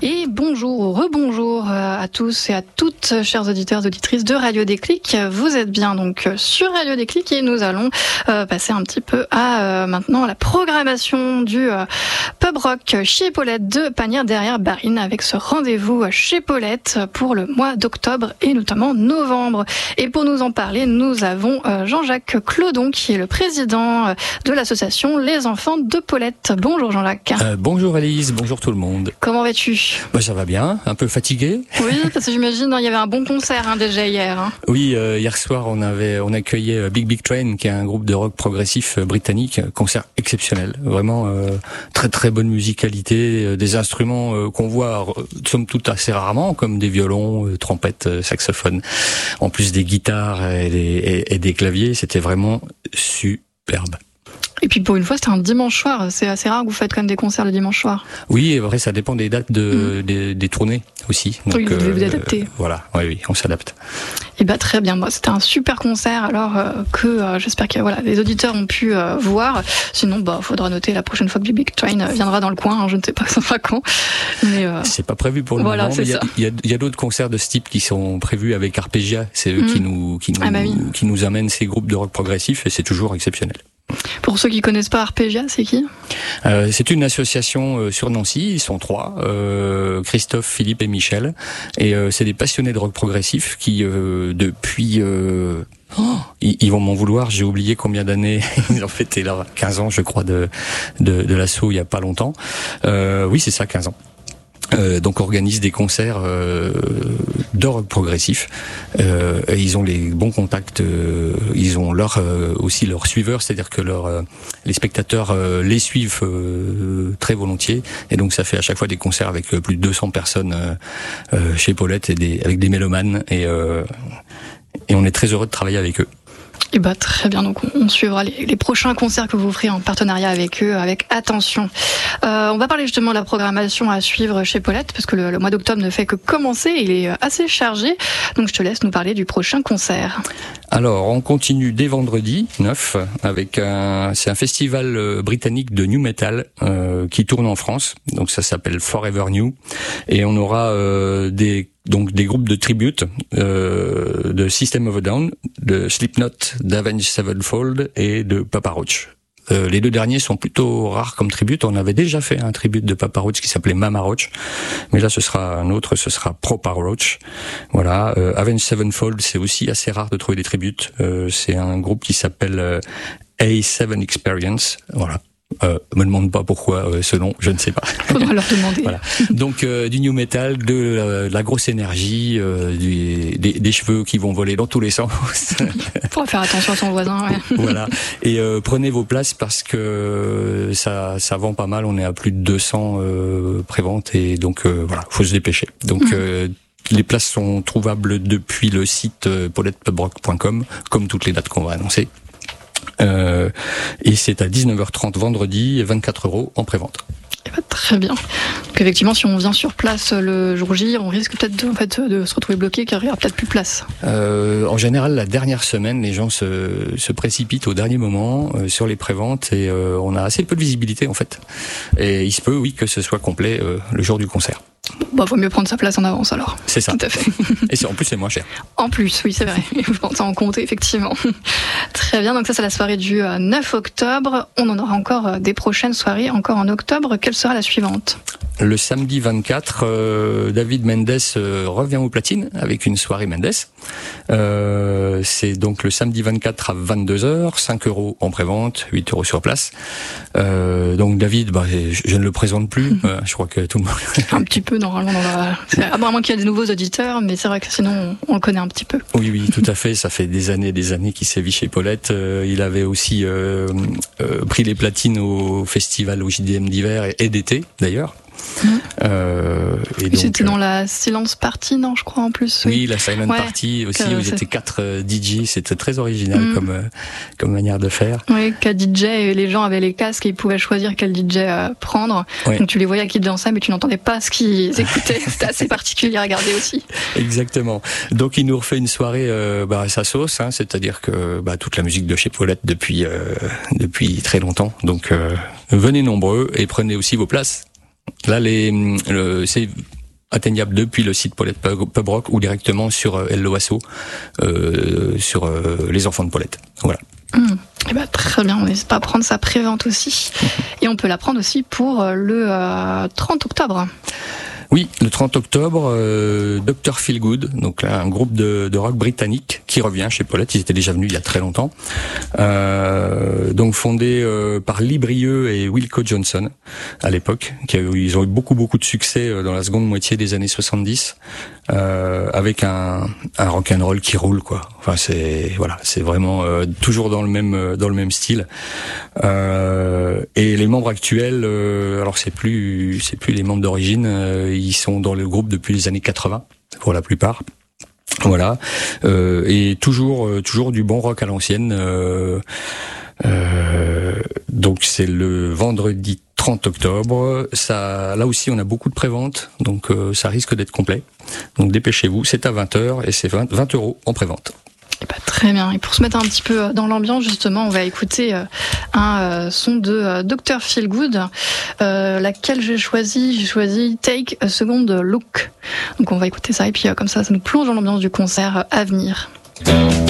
Et bonjour ou rebonjour à tous et à toutes, chers auditeurs et auditrices de Radio Déclic. Vous êtes bien donc sur Radio Déclic et nous allons passer un petit peu à maintenant la programmation du pub rock chez Paulette de Panière-Derrière-Barine avec ce rendez-vous chez Paulette pour le mois d'octobre et notamment novembre. Et pour nous en parler, nous avons Jean-Jacques Clodon qui est le président de l'association Les Enfants de Paulette. Bonjour Jean-Jacques. Bonjour Elise, bonjour tout le monde. Comment vas-tu ? Ça va bien, un peu fatigué. Oui, parce que j'imagine il y avait un bon concert déjà hier. Oui, hier soir on accueillait Big Big Train, qui est un groupe de rock progressif britannique, concert exceptionnel, vraiment très très bonne musicalité, des instruments qu'on voit somme toute assez rarement, comme des violons, trompettes, saxophones, en plus des guitares et des claviers, c'était vraiment superbe. Et puis pour une fois, c'était un dimanche soir. C'est assez rare que vous faites quand même des concerts le dimanche soir. Oui, vrai, ça dépend des dates des tournées aussi. Donc, oui, vous devez vous adapter. Voilà, oui, on s'adapte. Et très bien. Moi, c'était un super concert. Alors que j'espère que les auditeurs ont pu voir. Sinon, faudra noter la prochaine fois que Big Train viendra dans le coin. Je ne sais pas ça sera quand. Mais c'est pas prévu pour le moment. Mais il y a d'autres concerts de ce type qui sont prévus avec Arpegia. C'est eux qui nous amènent ces groupes de rock progressif et c'est toujours exceptionnel. Pour ceux qui connaissent pas Arpegia, c'est qui ? C'est une association sur Nancy, ils sont 3, Christophe, Philippe et Michel, et c'est des passionnés de rock progressif qui depuis ils vont m'en vouloir, j'ai oublié combien d'années ils ont fêté leurs 15 ans je crois de l'assaut il y a pas longtemps. Oui, c'est ça, 15 ans. Donc organise des concerts de rock progressif. Et ils ont les bons contacts. Ils ont aussi leurs suiveurs, c'est-à-dire que les spectateurs les suivent très volontiers. Et donc ça fait à chaque fois des concerts avec plus de 200 personnes chez Paulette avec des mélomanes. Et on est très heureux de travailler avec eux. Et très bien, donc on suivra les prochains concerts que vous ferez en partenariat avec eux avec attention. On va parler justement de la programmation à suivre chez Paulette parce que le mois d'octobre ne fait que commencer, il est assez chargé. Donc je te laisse nous parler du prochain concert. Alors on continue dès vendredi 9 avec c'est un festival britannique de new metal qui tourne en France. Donc ça s'appelle Forever New et on aura des groupes de tribute de System of a Down, de Slipknot, d'Avenged Sevenfold et de Papa Roach. Les deux derniers sont plutôt rares comme tribute. On avait déjà fait un tribute de Papa Roach qui s'appelait Mama Roach, mais là ce sera un autre, ce sera Propa Roach. Voilà. Avenged Sevenfold, c'est aussi assez rare de trouver des tributes. C'est un groupe qui s'appelle A7 Experience. Voilà. Me demande pas pourquoi ce nom, je ne sais pas. Faudra leur demander. Voilà. Donc du new metal, de la grosse énergie, des cheveux qui vont voler dans tous les sens. Faut faire attention à son voisin. Ouais. Voilà. Et prenez vos places parce que ça vend pas mal. On est à plus de 200 préventes et donc faut se dépêcher. Donc les places sont trouvables depuis le site paulettepubrock.com, comme toutes les dates qu'on va annoncer. Et c'est à 19h30 vendredi et 24 € en prévente. Très bien. Donc effectivement, si on vient sur place le jour J, on risque peut-être de se retrouver bloqué car il n'y aura peut-être plus de place. En général, la dernière semaine, les gens se précipitent au dernier moment sur les préventes et on a assez peu de visibilité en fait. Et il se peut, oui, que ce soit complet le jour du concert. Vaut mieux prendre sa place en avance alors. C'est ça. Tout à fait. Et en plus, c'est moins cher. En plus, oui, c'est vrai. Il faut prendre ça en compte, effectivement. Très bien. Donc ça, c'est la soirée du 9 octobre. On en aura encore des prochaines soirées, encore en octobre. Quelle sera la suivante ? Le samedi 24, David Mendes revient aux platines avec une soirée Mendes. C'est donc le samedi 24 à 22h, 5 € en prévente, 8 € sur place. Donc David, je ne le présente plus. Je crois que tout le monde... Un petit peu normalement à moins qu'il y ait des nouveaux auditeurs, mais c'est vrai que sinon on le connaît un petit peu. Oui, tout à fait. Ça fait des années qu'il sévit chez Paulette. Il avait aussi pris les platines au festival au JDM d'hiver et d'été d'ailleurs. Et donc, c'était dans la Silence Party, non, je crois en plus. Oui, la Silent Party aussi, où ils étaient 4 DJ, c'était très original comme manière de faire. Oui, qu'à DJ, les gens avaient les casques et ils pouvaient choisir quel DJ prendre. Oui. Donc tu les voyais qui dansaient, mais tu n'entendais pas ce qu'ils écoutaient. C'était assez particulier à regarder aussi. Exactement. Donc il nous refait une soirée à sa sauce, c'est-à-dire que toute la musique de chez Paulette depuis très longtemps. Donc venez nombreux et prenez aussi vos places. Là, c'est atteignable depuis le site Paulette Pub Rock ou directement sur LOASO, sur les enfants de Paulette. Voilà. Eh ben, très bien, on n'hésite pas à prendre sa prévente aussi. Et on peut la prendre aussi pour le 30 octobre. Oui, le 30 octobre, Dr. Feelgood, donc là, un groupe de rock britannique qui revient chez Paulette. Ils étaient déjà venus il y a très longtemps. Donc fondé par Lee Brieux et Wilco Johnson à l'époque. Ils ont eu beaucoup de succès dans la seconde moitié des années 70, avec un rock'n'roll qui roule, quoi. Enfin, c'est vraiment toujours dans le même style. Et les membres actuels, alors c'est plus les membres d'origine. Ils sont dans le groupe depuis les années 80 pour la plupart. Voilà, et toujours du bon rock à l'ancienne. Donc c'est le vendredi 30 octobre. Ça, là aussi, on a beaucoup de préventes, donc ça risque d'être complet. Donc dépêchez-vous, c'est à 20h et c'est 20 € en prévente. Très bien. Et pour se mettre un petit peu dans l'ambiance, justement, on va écouter un son de Dr. Feelgood. Laquelle j'ai choisi Take a Second Look. Donc on va écouter ça et puis comme ça nous plonge dans l'ambiance du concert à venir.